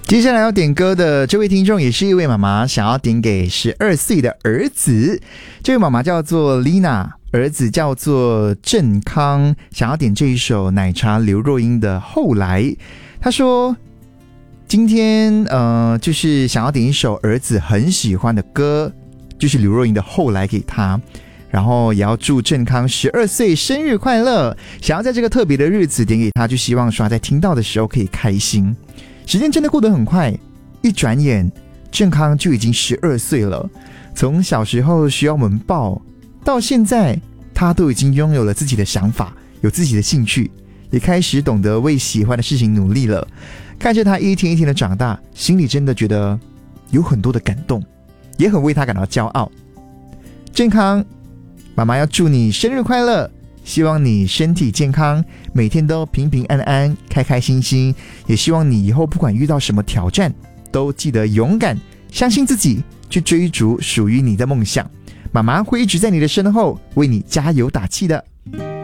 接下来要点歌的这位听众也是一位妈妈，想要点给12岁的儿子。这位妈妈叫做 Lina， 儿子叫做郑康，想要点这一首奶茶刘若英的《后来》。他说今天就是想要点一首儿子很喜欢的歌，就是刘若英的《后来》给他，然后也要祝郑康12岁生日快乐，想要在这个特别的日子点给他，就希望说他在听到的时候可以开心。时间真的过得很快，一转眼郑康就已经12岁了。从小时候需要我们抱，到现在他都已经拥有了自己的想法，有自己的兴趣，也开始懂得为喜欢的事情努力了。看着他一天一天的长大，心里真的觉得有很多的感动，也很为他感到骄傲。郑康，妈妈要祝你生日快乐，希望你身体健康，每天都平平安安，开开心心，也希望你以后不管遇到什么挑战，都记得勇敢，相信自己，去追逐属于你的梦想。妈妈会一直在你的身后，为你加油打气的。